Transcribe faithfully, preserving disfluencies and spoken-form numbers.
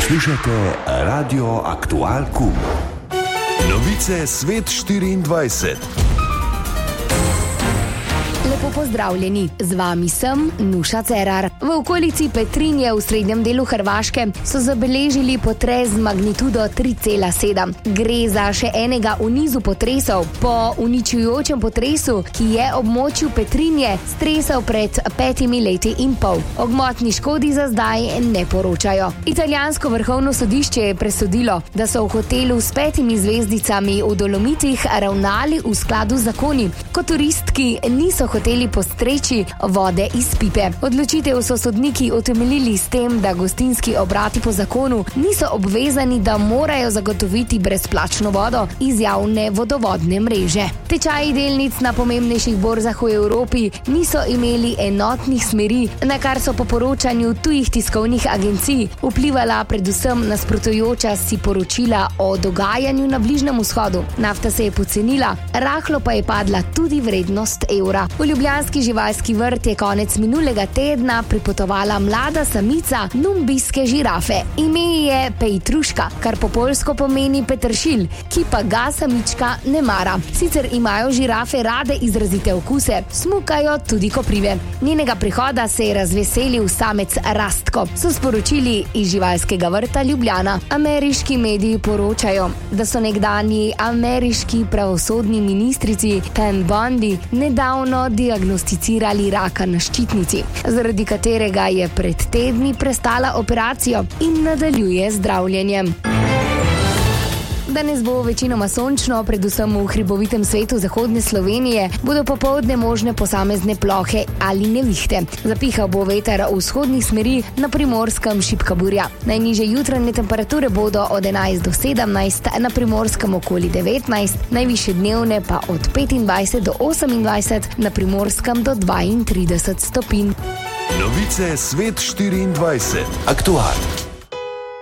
Poslušajte Radio Aktual Q. Novice Svet štiriindvajset. Lepo pozdravljeni, z vami sem Nuša Cerar. V okolici Petrinje v srednjem delu Hrvaške so zabeležili potres z magnitudo tri cela sedem. Gre za še enega v nizu potresov po uničujočem potresu, ki je območju Petrinje stresal pred petimi leti in pol. O gmotni škodi za zdaj ne poročajo. Italijansko vrhovno sodišče je presodilo, da so v hotelu s petimi zvezdicami v Dolomitih ravnali v skladu z zakoni, ko turistki niso hoteli postreči vode iz pipe. Odločitev so sodniki utemeljili s tem, da gostinski obrati po zakonu niso obvezani, da morajo zagotoviti brezplačno vodo iz javne vodovodne mreže. Tečaji delnic na pomembnejših borzah v Evropi niso imeli enotnih smeri, na kar so po poročanju tujih tiskovnih agencij vplivala predvsem nasprotujoča si poročila o dogajanju na Bližnjem vzhodu. Nafta se je pocenila, rahlo pa je padla tudi vrednost evra. V ljubljanski živalski vrt je konec minulega tedna pripotovala mlada samica numbijske žirafe. Ime je Pejtruška, kar po poljsko pomeni peteršilj, ki pa ga samička ne mara. Sicer imajo žirafe rade izrazite okuse, smukajo tudi koprive. Njenega prihoda se je razveselil samec Rastko, so sporočili iz živalskega vrta Ljubljana. Ameriški mediji poročajo, da so nekdanji ameriški pravosodni ministrici Pam Bondi nedavno diagnosticirali raka na ščitnici, zaradi katerega je pred tedni prestala operacijo in nadaljuje z zdravljenjem. Danes bo večinoma sončno, predvsem v hribovitem svetu zahodne Slovenije bodo popoldne možne posamezne plohe ali nevihte. Zapihal bo veter v vzhodnih smeri, na Primorskem šibka burja. Najnižje jutranje temperature bodo od enajst do sedemnajst, na Primorskem okoli devetnajst, najvišje dnevne pa od petindvajset do osemindvajset, na Primorskem do dvaintrideset stopinj. Novice Svet štiriindvajset. Aktual.